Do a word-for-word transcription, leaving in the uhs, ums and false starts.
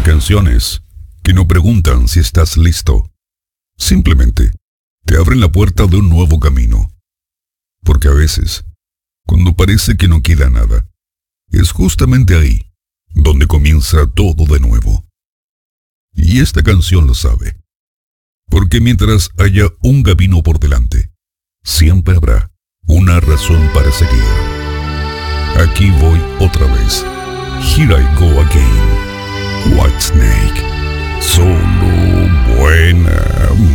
canciones que no preguntan si estás listo. Simplemente te abren la puerta de un nuevo camino. Porque a veces, cuando parece que no queda nada, es justamente ahí donde comienza todo de nuevo. Y esta canción lo sabe. Porque mientras haya un camino por delante, siempre habrá una razón para seguir. Aquí voy otra vez. Here I go again. Whitesnake. Solo buena